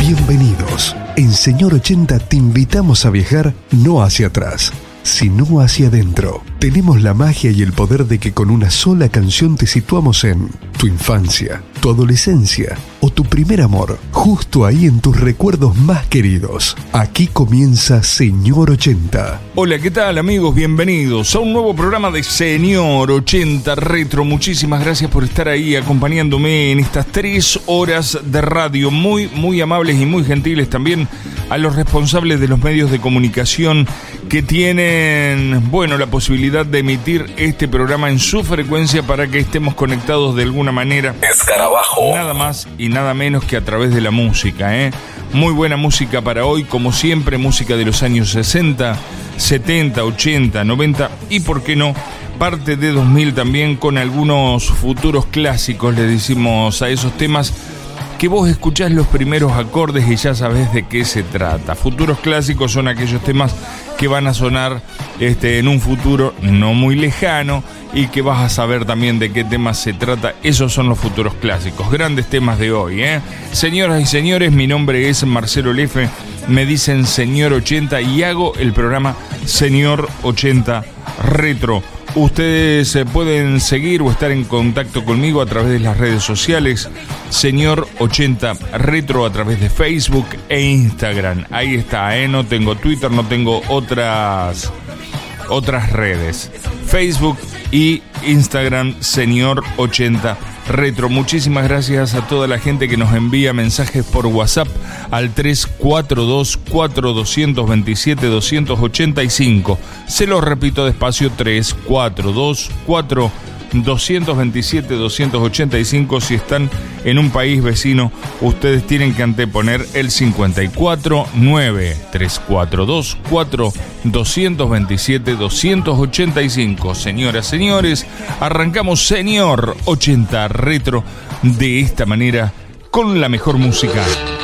Bienvenidos. En Señor 80 te invitamos a viajar no hacia atrás, sino hacia adentro. Tenemos la magia y el poder de que con una sola canción te situamos en tu infancia, tu adolescencia o tu primer amor, justo ahí en tus recuerdos más queridos. Aquí comienza Señor 80. Hola, ¿qué tal, amigos? Bienvenidos a un nuevo programa de Señor 80 Retro. Muchísimas gracias por estar ahí acompañándome en estas 3 horas de radio. Muy amables y muy gentiles también a los responsables de los medios de comunicación que tienen, la posibilidad de emitir este programa en su frecuencia para que estemos conectados de alguna manera. Escarabajo. Nada más y nada menos que a través de la música, Muy buena música para hoy, como siempre, música de los años 60, 70, 80, 90 y, ¿por qué no?, parte de 2000 también, con algunos futuros clásicos, le decimos a esos temas que vos escuchás los primeros acordes y ya sabés de qué se trata. Futuros clásicos son aquellos temas que van a sonar en un futuro no muy lejano y que vas a saber también de qué temas se trata. Esos son los futuros clásicos, grandes temas de hoy, Señoras y señores, mi nombre es Marcelo Lefe, me dicen Señor 80 y hago el programa Señor 80 Retro. Ustedes pueden seguir o estar en contacto conmigo a través de las redes sociales, Señor 80 Retro, a través de Facebook e Instagram. Ahí está, no tengo Twitter, no tengo otras redes. Facebook y Instagram, Señor 80 Retro. Muchísimas gracias a toda la gente que nos envía mensajes por WhatsApp al 342-4227-285. Se lo repito despacio, 342-4227-285. Si están en un país vecino, ustedes tienen que anteponer el 549 342-4227-285. Señoras, señores, arrancamos Señor 80 Retro de esta manera, con la mejor música.